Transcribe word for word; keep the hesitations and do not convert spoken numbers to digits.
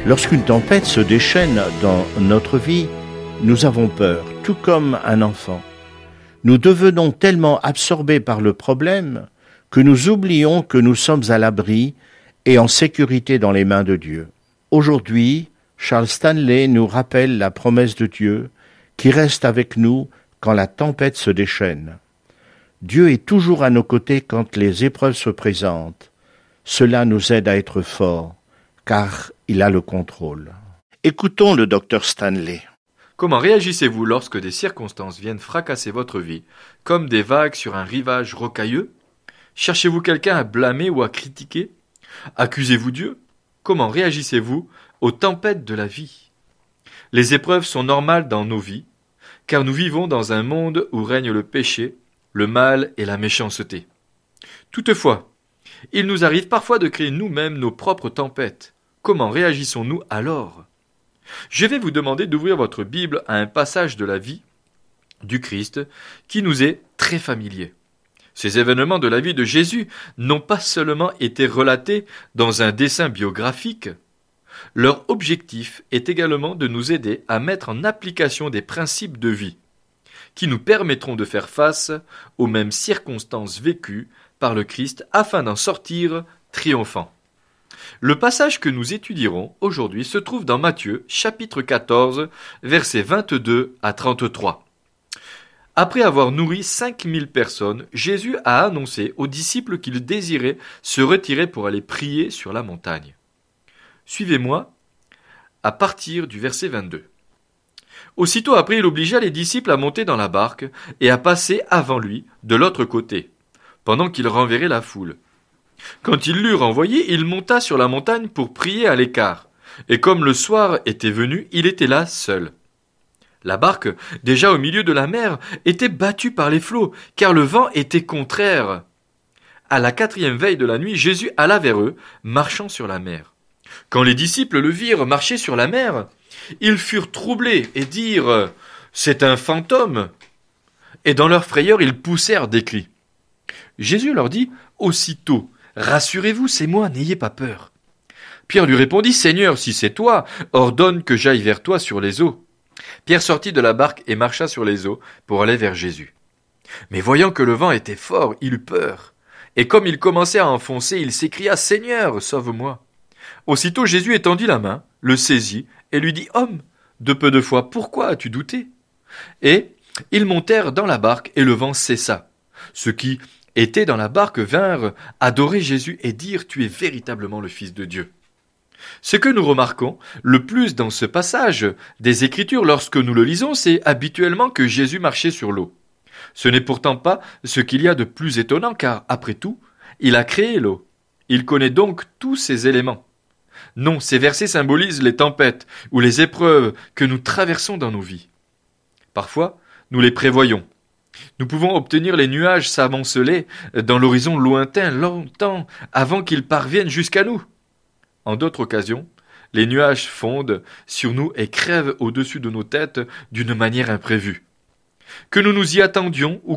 Lorsqu'une tempête se déchaîne dans notre vie, nous avons peur, tout comme un enfant. Nous devenons tellement absorbés par le problème que nous oublions que nous sommes à l'abri et en sécurité dans les mains de Dieu. Aujourd'hui, Charles Stanley nous rappelle la promesse de Dieu qui reste avec nous quand la tempête se déchaîne. Dieu est toujours à nos côtés quand les épreuves se présentent. Cela nous aide à être forts, car il a le contrôle. Écoutons le docteur Stanley. Comment réagissez-vous lorsque des circonstances viennent fracasser votre vie, comme des vagues sur un rivage rocailleux? Cherchez-vous quelqu'un à blâmer ou à critiquer? Accusez-vous Dieu? Comment réagissez-vous aux tempêtes de la vie? Les épreuves sont normales dans nos vies, car nous vivons dans un monde où règne le péché, le mal et la méchanceté. Toutefois, il nous arrive parfois de créer nous-mêmes nos propres tempêtes. Comment réagissons-nous alors? Je vais vous demander d'ouvrir votre Bible à un passage de la vie du Christ qui nous est très familier. Ces événements de la vie de Jésus n'ont pas seulement été relatés dans un dessin biographique. Leur objectif est également de nous aider à mettre en application des principes de vie qui nous permettront de faire face aux mêmes circonstances vécues par le Christ afin d'en sortir triomphant. Le passage que nous étudierons aujourd'hui se trouve dans Matthieu, chapitre quatorze, versets vingt-deux à trente-trois. Après avoir nourri cinq mille personnes, Jésus a annoncé aux disciples qu'il désirait se retirer pour aller prier sur la montagne. Suivez-moi à partir du verset vingt-deux. Aussitôt après, il obligea les disciples à monter dans la barque et à passer avant lui de l'autre côté, pendant qu'il renverrait la foule. Quand il l'eut renvoyé, il monta sur la montagne pour prier à l'écart. Et comme le soir était venu, il était là seul. La barque, déjà au milieu de la mer, était battue par les flots, car le vent était contraire. À la quatrième veille de la nuit, Jésus alla vers eux, marchant sur la mer. Quand les disciples le virent marcher sur la mer, ils furent troublés et dirent « C'est un fantôme !» Et dans leur frayeur, ils poussèrent des cris. Jésus leur dit « Aussitôt, rassurez-vous, c'est moi, n'ayez pas peur. » Pierre lui répondit « Seigneur, si c'est toi, ordonne que j'aille vers toi sur les eaux. » Pierre sortit de la barque et marcha sur les eaux pour aller vers Jésus. Mais voyant que le vent était fort, il eut peur. Et comme il commençait à enfoncer, il s'écria « Seigneur, sauve-moi !» Aussitôt Jésus étendit la main, le saisit et lui dit « Homme, de peu de foi, pourquoi as-tu douté ?» Et ils montèrent dans la barque et le vent cessa. Ceux qui étaient dans la barque vinrent adorer Jésus et dire « Tu es véritablement le Fils de Dieu ». Ce que nous remarquons le plus dans ce passage des Écritures lorsque nous le lisons, c'est habituellement que Jésus marchait sur l'eau. Ce n'est pourtant pas ce qu'il y a de plus étonnant car, après tout, il a créé l'eau. Il connaît donc tous ces éléments. Non, ces versets symbolisent les tempêtes ou les épreuves que nous traversons dans nos vies. Parfois, nous les prévoyons. Nous pouvons obtenir les nuages s'amonceler dans l'horizon lointain longtemps avant qu'ils parviennent jusqu'à nous. En d'autres occasions, les nuages fondent sur nous et crèvent au-dessus de nos têtes d'une manière imprévue. Que nous nous y attendions ou